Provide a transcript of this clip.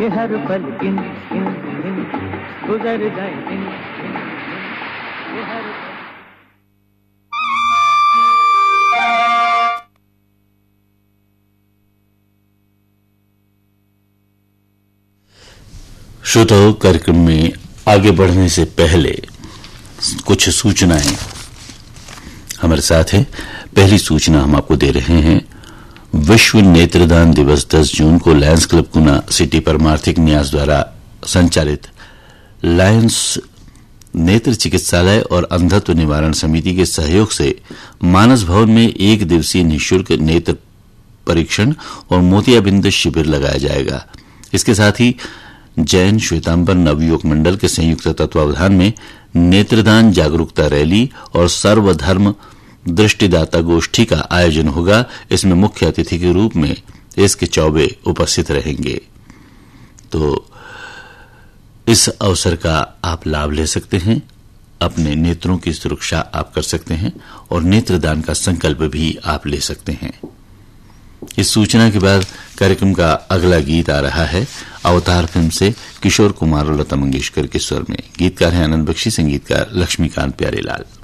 ये हर पल गिन गिन गिन गुजर जाए गिन गिन गिन ये हर श्रोताओं, कार्यक्रम में आगे बढ़ने से पहले कुछ सूचनाएं हमारे साथ है। पहली सूचना हम आपको दे रहे हैं। विश्व नेत्रदान दिवस 10 जून को लायंस क्लब गुना सिटी परमार्थिक न्यास द्वारा संचालित लायंस नेत्र चिकित्सालय और अंधत्व निवारण समिति के सहयोग से मानस भवन में 1 दिवसीय निःशुल्क नेत्र परीक्षण और मोतियाबिंद शिविर लगाया जाएगा। इसके साथ ही जैन श्वेतांबर नवयुवक मंडल के संयुक्त तत्वावधान में नेत्रदान जागरूकता रैली और सर्वधर्म दृष्टिदाता गोष्ठी का आयोजन होगा। इसमें मुख्य अतिथि के रूप में इसके चौबे उपस्थित रहेंगे। तो इस अवसर का आप लाभ ले सकते हैं, अपने नेत्रों की सुरक्षा आप कर सकते हैं और नेत्रदान का संकल्प भी आप ले सकते हैं। इस सूचना के बाद कार्यक्रम का अगला गीत आ रहा है अवतार फिल्म से किशोर कुमार और लता मंगेशकर के स्वर में। गीतकार हैं आनंद बख्शी, संगीतकार लक्ष्मीकांत प्यारेलाल।